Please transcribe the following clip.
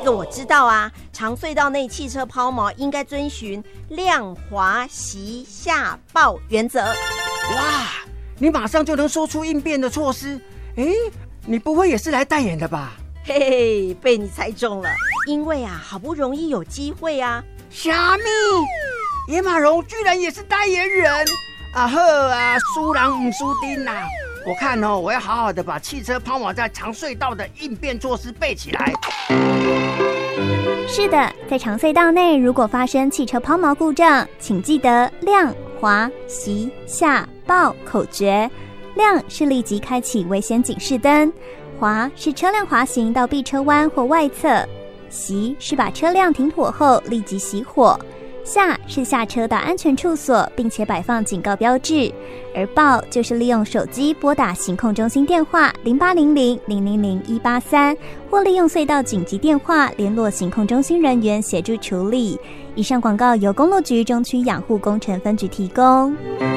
个我知道啊，长隧道内汽车抛锚应该遵循量滑息下报原则。 哇，你马上就能说出应变的措施。你不会也是来代言的吧？ 嘿嘿，被你猜中了，因为啊，好不容易有机会啊。 虾米？野马荣居然也是代言人啊！呵啊，输人不输丁啊！我看我要好好的把汽车抛锚在长隧道的应变措施背起来。 是的，在长隧道内，如果发生汽车抛锚故障，请记得量滑息下报口诀。亮是立即开启危险警示灯，滑是车辆滑行到避车弯或外侧，熄是把车辆停妥后立即熄火，下是下车到安全处所并且摆放警告标志，而报就是利用手机拨打行控中心电话0800-000-183，或利用隧道紧急电话联络行控中心人员协助处理。以上广告由公路局中区养护工程分局提供。